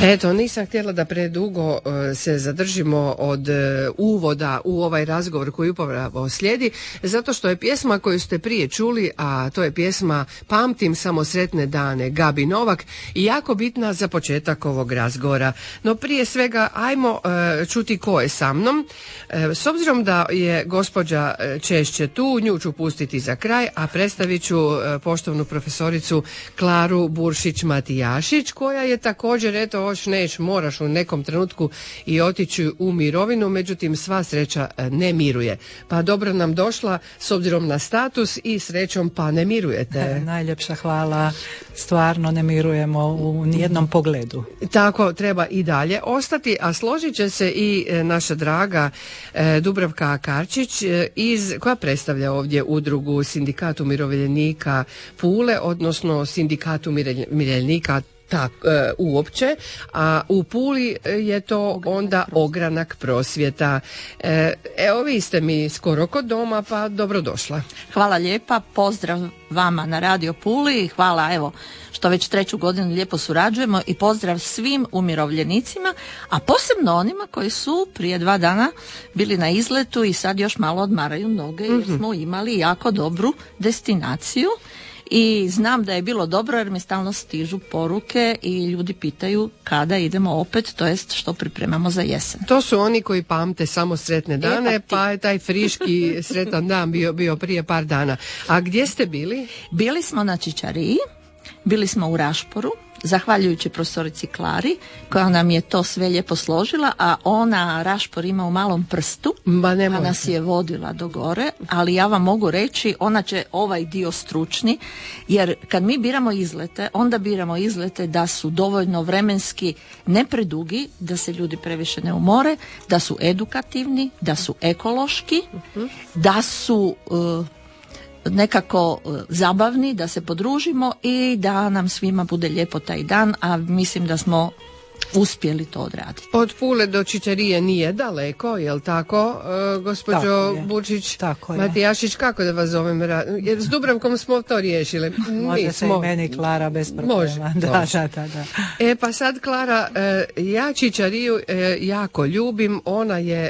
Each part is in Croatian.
Eto, nisam htjela da predugo se zadržimo od uvoda u ovaj razgovor koji upravo slijedi, zato što je pjesma koju ste prije čuli, a to je pjesma Pamtim samo sretne dane, Gabi Novak, i jako bitna za početak ovog razgovora. No prije svega, ajmo čuti ko je sa mnom. S obzirom da je gospođa češće tu, nju ću pustiti za kraj, a predstavit ću poštovnu profesoricu Klaru Buršić-Matijašić, koja je također, eto, moraš u nekom trenutku i otići u mirovinu, međutim sva sreća ne miruje. Pa dobro nam došla s obzirom na status i srećom pa ne mirujete. Najljepša hvala, stvarno ne mirujemo u nijednom pogledu. Tako treba i dalje ostati, a složit će se i naša draga Dubravka Karčić koja predstavlja ovdje udrugu Sindikat umirovljenika Pule, odnosno Sindikat umirovljenika uopće, a u Puli je to onda ogranak prosvjeta. Evo, vi ste mi skoro kod doma, pa dobrodošla. Hvala lijepa, pozdrav vama na Radio Puli, hvala evo što već 3. godinu lijepo surađujemo i pozdrav svim umirovljenicima, a posebno onima koji su prije 2 dana bili na izletu i sad još malo odmaraju noge jer smo imali jako dobru destinaciju. I znam da je bilo dobro jer mi stalno stižu poruke i ljudi pitaju kada idemo opet, to jest što pripremamo za jesen. To su oni koji pamte samo sretne dane, pa je taj friški sretan dan bio prije par dana. A gdje ste bili? Bili smo na Čičariji, bili smo u Rašporu, zahvaljujući profesorici Klari koja nam je to sve lijepo složila, a ona Rašpor ima u malom prstu, pa nas je vodila do gore, ali ja vam mogu reći, ona će ovaj dio stručni, jer kad mi biramo izlete, onda biramo izlete da su dovoljno vremenski ne predugi, da se ljudi previše ne umore, da su edukativni, da su ekološki, da su nekako zabavni, da se podružimo i da nam svima bude lijepo taj dan, a mislim da smo uspjeli to odraditi. Od Pule do Čičarije nije daleko, jel tako, gospođo Buršić Matijašić, kako da vas zovem? Jer s Dubravkom smo to riješili. Može se i meni Klara bez problema. Može. Da. Pa sad, Klara, ja Čičariju jako ljubim, ona je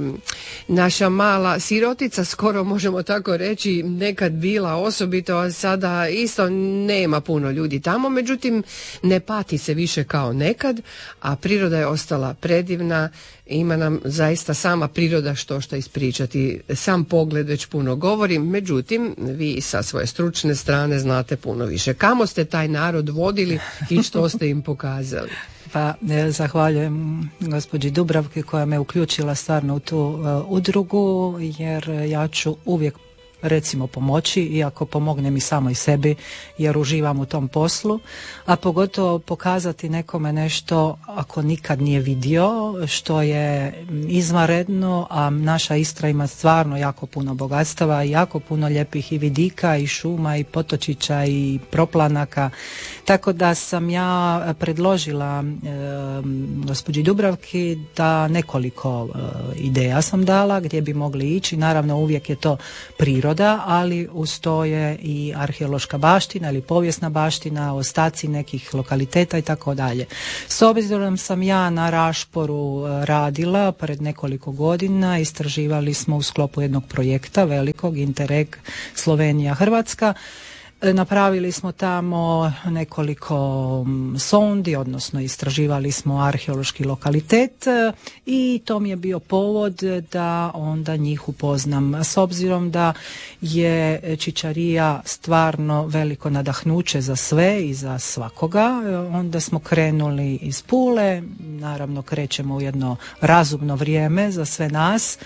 naša mala sirotica, skoro možemo tako reći, nekad bila osobito, a sada isto nema puno ljudi tamo, međutim ne pati se više kao nekad, a priroda je ostala predivna, ima nam zaista sama priroda što ispričati, sam pogled već puno govori, međutim vi sa svoje stručne strane znate puno više. Kamo ste taj narod vodili i što ste im pokazali? Pa zahvaljujem gospođi Dubravki koja me uključila stvarno u tu udrugu, jer ja ću uvijek recimo pomoći, iako pomognem i samoj sebi jer uživam u tom poslu, a pogotovo pokazati nekome nešto ako nikad nije vidio, što je izvanredno, a naša Istra ima stvarno jako puno bogatstava i jako puno lijepih i vidika i šuma i potočića i proplanaka, tako da sam ja predložila gospođi Dubravki da nekoliko ideja sam dala gdje bi mogli ići, naravno uvijek je to priroda, ali uz to je i arheološka baština ili povijesna baština, ostaci nekih lokaliteta i tako dalje. S obzirom sam ja na Rašporu radila pred nekoliko godina, istraživali smo u sklopu jednog projekta velikog, Interreg Slovenija-Hrvatska. Napravili smo tamo nekoliko sondi, odnosno istraživali smo arheološki lokalitet i to mi je bio povod da onda njih upoznam. S obzirom da je Čičarija stvarno veliko nadahnuće za sve i za svakoga, onda smo krenuli iz Pule, naravno krećemo u jedno razumno vrijeme za sve nas.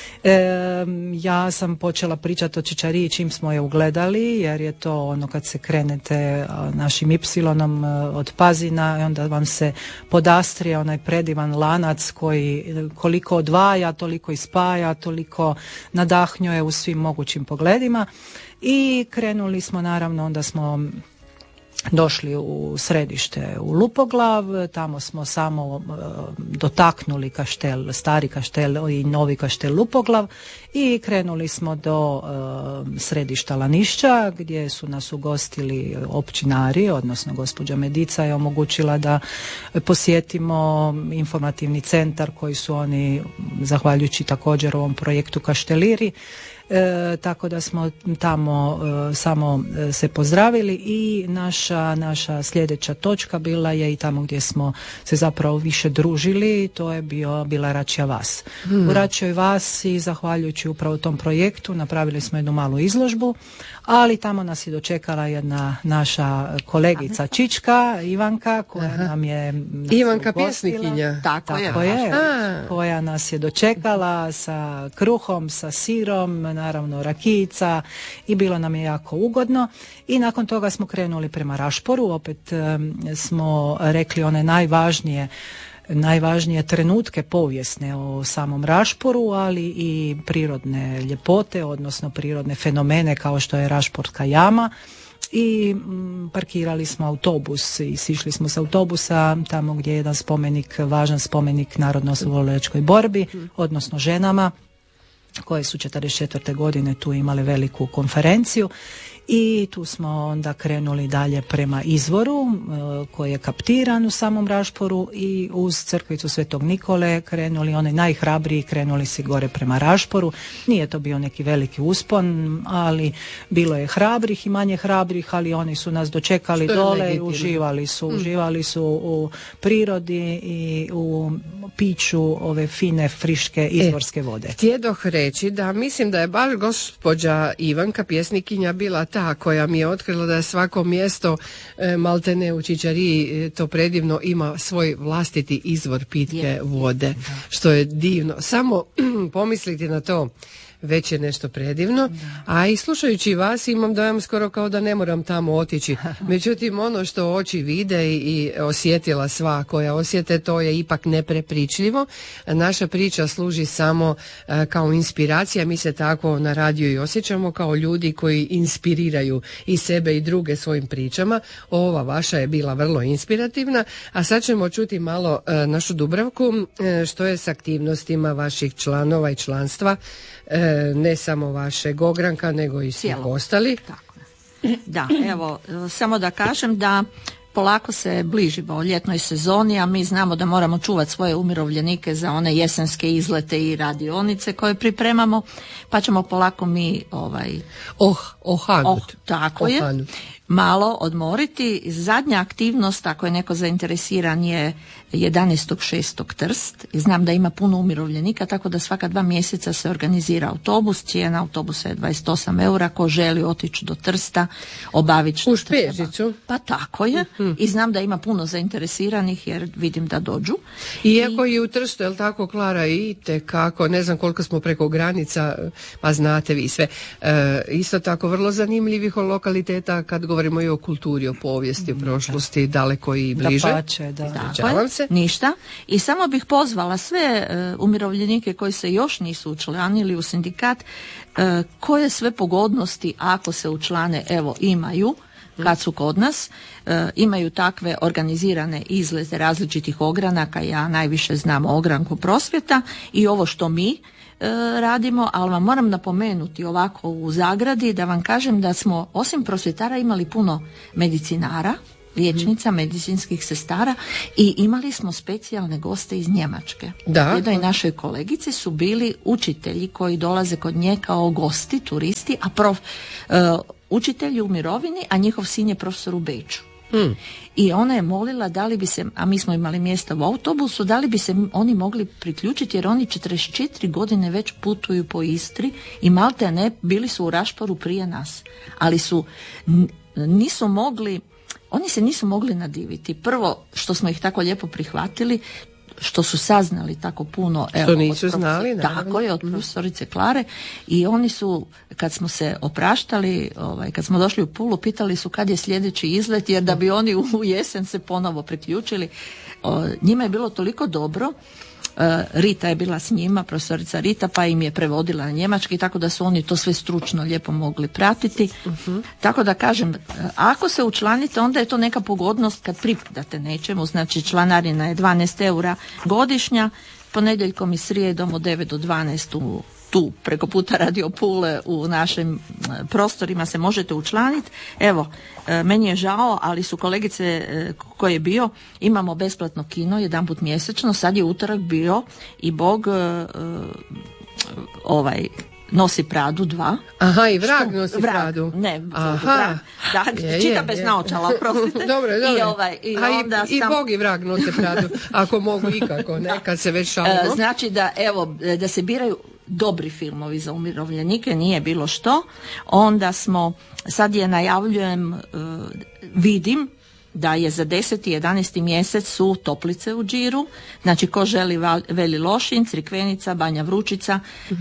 Ja sam počela pričati o Čičariji čim smo je ugledali, jer je to ono kad se krenete našim Ipsilonom od Pazina i onda vam se podastrije onaj predivan lanac koji koliko odvaja, toliko ispaja, toliko nadahnjuje u svim mogućim pogledima. I krenuli smo, naravno, onda smo došli u središte u Lupoglav, tamo smo samo dotaknuli kaštel, stari kaštel i novi kaštel Lupoglav i krenuli smo do središta Lanišća gdje su nas ugostili općinari, odnosno gospođa Medica je omogućila da posjetimo informativni centar koji su oni, zahvaljujući također ovom projektu Kašteliri, tako da smo tamo samo se pozdravili i naša sljedeća točka bila je i tamo gdje smo se zapravo više družili, to je bila Račja vas. U Račjoj vasi, zahvaljujući upravo tom projektu, napravili smo jednu malu izložbu, ali tamo nas je dočekala jedna naša kolegica Čička, Ivanka, koja nam je Ivanka pjesnikinja. Tako je, koja nas je dočekala sa kruhom, sa sirom, naravno rakijica, i bilo nam je jako ugodno. I nakon toga smo krenuli prema Rašporu, opet smo rekli one najvažnije trenutke povijesne o samom Rašporu, ali i prirodne ljepote, odnosno prirodne fenomene kao što je Rašporska jama. I parkirali smo autobus i sišli smo s autobusa tamo gdje je jedan spomenik, važan spomenik narodno-oslobodilačkoj borbi, odnosno ženama koje su 1944. godine tu imale veliku konferenciju. I tu smo onda krenuli dalje prema izvoru koji je kaptiran u samom Rašporu i uz crkvicu Svetog Nikole krenuli, oni najhrabriji krenuli si gore prema Rašporu. Nije to bio neki veliki uspon, ali bilo je hrabrih i manje hrabrih, ali oni su nas dočekali dole i uživali su u prirodi i u piću ove fine friške izvorske vode. Htjedoh reći da mislim da je baš gospođa Ivanka pjesnikinja bila ta koja mi je otkrila da je svako mjesto maltene u Čičariji to predivno ima svoj vlastiti izvor pitke vode, što je divno. Samo pomisliti na to već je nešto predivno, a i slušajući vas imam dojam skoro kao da ne moram tamo otići. Međutim, ono što oči vide i osjetila sva koja osjete, to je ipak neprepričljivo. Naša priča služi samo kao inspiracija, mi se tako na radiju i osjećamo kao ljudi koji inspiriraju i sebe i druge svojim pričama. Ova vaša je bila vrlo inspirativna, a sad ćemo čuti malo našu Dubravku, što je s aktivnostima vaših članova i članstva, ne samo vašeg ogranka, nego i svih ostalih. Tako. Da, evo, samo da kažem da polako se bližimo ljetnoj sezoni, a mi znamo da moramo čuvati svoje umirovljenike za one jesenske izlete i radionice koje pripremamo, pa ćemo polako mi tako je, malo odmoriti. Zadnja aktivnost, ako je neko zainteresiran, je 11.6. Trst. Znam da ima puno umirovljenika, tako da svaka 2 mjeseca se organizira autobus. Cijena autobusa je 28 eura. Ko želi otići do Trsta, obaviti što treba. Pa tako je. I znam da ima puno zainteresiranih jer vidim da dođu. Iako i u Trstu, je li tako, Klara, idite kako, ne znam koliko smo preko granica, pa znate vi sve. Isto tako vrlo zanimljivih lokaliteta kad govorimo i o kulturi, o povijesti, o prošlosti, daleko i bliže. Ispričavam se. Ništa. I samo bih pozvala sve umirovljenike koji se još nisu učlanili u sindikat, koje sve pogodnosti ako se učlane, evo, imaju kad su kod nas, imaju takve organizirane izlete različitih ogranaka. Ja najviše znam o ogranku prosvjeta i ovo što mi radimo, ali vam moram napomenuti ovako u zagradi da vam kažem da smo osim prosvjetara imali puno medicinara, liječnica, medicinskih sestara i imali smo specijalne goste iz Njemačke. Jednoj našoj kolegici su bili učitelji koji dolaze kod nje kao gosti, turisti, a učitelji u mirovini, a njihov sin je profesor u Beču. I ona je molila da li bi se, a mi smo imali mjesta u autobusu, da li bi se oni mogli priključiti jer oni 44 godine već putuju po Istri i malte ne, bili su u Rašporu prije nas. Ali nisu mogli, oni se nisu mogli nadiviti. Prvo, što smo ih tako lijepo prihvatili, što su saznali tako puno. Što nisu znali, tako je, od profesorice Klare. I oni su, kad smo se opraštali, kad smo došli u Pulu, pitali su kad je sljedeći izlet, jer da bi oni u jesen se ponovo priključili. Njima je bilo toliko dobro Rita je bila s njima, profesorica Rita, pa im je prevodila na njemački, tako da su oni to sve stručno lijepo mogli pratiti. Tako da kažem, ako se učlanite, onda je to neka pogodnost kad pripadate nečemu, znači članarina je 12 eura godišnja, ponedjeljkom i srijedom od 9 do 12 tu preko puta Radio Pule u našim prostorima se možete učlaniti. Evo, meni je žao, ali su kolegice koji je bio, imamo besplatno kino jedanput mjesečno, sad je utorak bio i Bog nosi Pradu 2. Aha, i Vrag nosi Pradu. Ne, Vrag. Da, čita bez naočala, prostite. Dobro. I sam... Bog i Vrag nose Pradu, ako mogu ikako, kad se već šalimo. Znači da se biraju dobri filmovi za umirovljenike, nije bilo što. Onda sad je najavljujem, vidim da je za 10. i 11. mjesec su Toplice u džiru, znači ko želi Veli Lošinj, Crikvenica, Banja Vručica,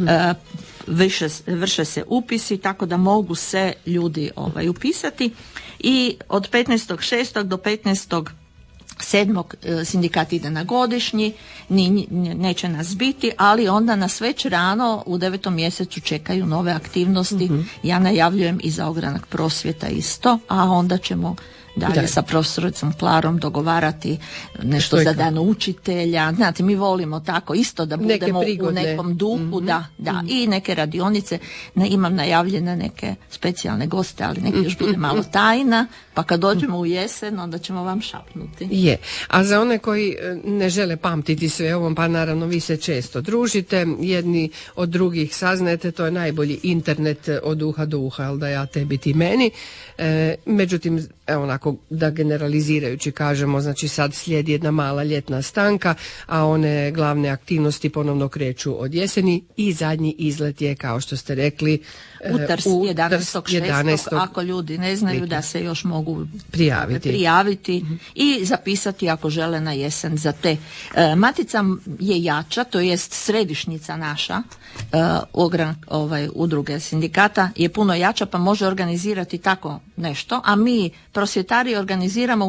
vrše se upisi, tako da mogu se ljudi upisati i od 15.6. do 15.7. sindikat ide na godišnji, neće nas biti, ali onda nas već rano u 9. mjesecu čekaju nove aktivnosti. Ja najavljujem i za ogranak prosvjeta isto, a onda ćemo dalje sa profesoricom Klarom dogovarati nešto za dan učitelja. Znate, mi volimo tako isto da budemo u nekom duhu, i neke radionice. Imam najavljene neke specijalne goste, ali neki još bude malo tajna, pa kad dođemo u jesen, onda ćemo vam šapnuti. Je, a za one koji ne žele pamtiti sve ovom, pa naravno vi se često družite, jedni od drugih saznajete, to je najbolji internet od uha do uha, ali da ja tebi ti meni. Međutim, onako da generalizirajući kažemo, znači sad slijedi jedna mala ljetna stanka, a one glavne aktivnosti ponovno kreću od jeseni i zadnji izlet je, kao što ste rekli, u Trst 11.6. Ako ljudi ne znaju da se još mogu prijaviti i zapisati ako žele na jesen za te. Matica je jača, to jest središnjica naša udruge sindikata je puno jača, pa može organizirati tako nešto, a mi prosvjetari organiziramo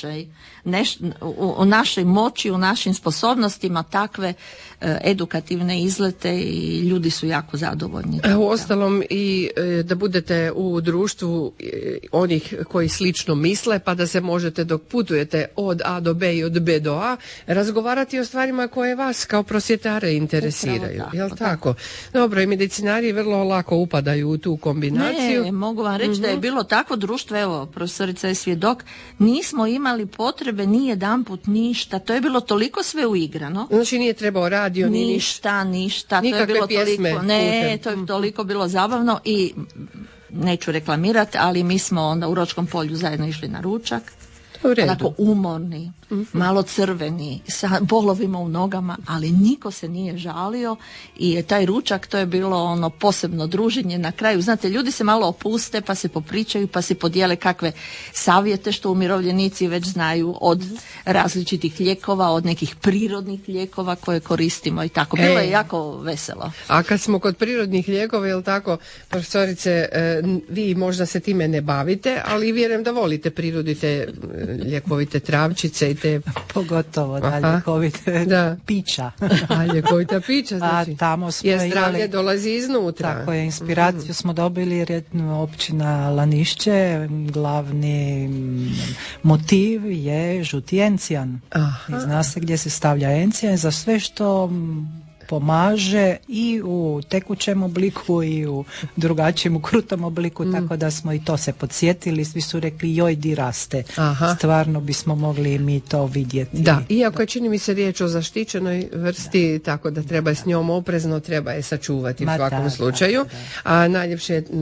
u našoj moći, u našim sposobnostima takve edukativne izlete i ljudi su jako zadovoljni. Uostalom i da budete u društvu onih koji slično misle, pa da se možete dok putujete od A do B i od B do A razgovarati o stvarima koje vas kao prosvjetare interesiraju. Jel tako? Dobro, i medicinari vrlo lako upadaju u tu kombinaciju. Ne, mogu vam reći da je bilo takvo društvo, evo, profesorica je svjedok, nismo imali potrebe ni jedanput ništa, to je bilo toliko sve uigrano. Znači nije trebao radio ništa, to je bilo toliko, to je toliko bilo zabavno i neću reklamirati, ali mi smo onda u Ročkom polju zajedno išli na ručak. Onako umorni, malo crveni, sa bolovima u nogama, ali niko se nije žalio i taj ručak, to je bilo posebno druženje na kraju. Znate, ljudi se malo opuste, pa se popričaju, pa se podijele kakve savjete što umirovljenici već znaju od različitih lijekova, od nekih prirodnih lijekova koje koristimo i tako. Bilo je jako veselo. A kad smo kod prirodnih lijekova, je li tako, profesorice, vi možda se time ne bavite, ali vjerujem da volite prirodite ljekovite travčice i te... Pogotovo da ljekovite pića. A ljekovita pića, znači. A tamo smo jer zdravlje dolazi iznutra. Tako je, inspiraciju smo dobili jer je općina Lanišće, glavni motiv je žuti encijan. I zna se gdje se stavlja encijan za sve što pomaže i u tekućem obliku i u drugačijem, u krutom obliku, tako da smo i to se podsjetili, svi su rekli joj di raste. Stvarno bismo mogli mi to vidjeti. Da, iako je čini mi se riječ o zaštićenoj vrsti, tako da treba s njom oprezno, treba je sačuvati u svakom slučaju. A najljepše